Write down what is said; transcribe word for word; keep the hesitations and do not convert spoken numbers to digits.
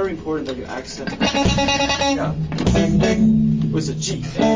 very important that you accent Yeah. with a G.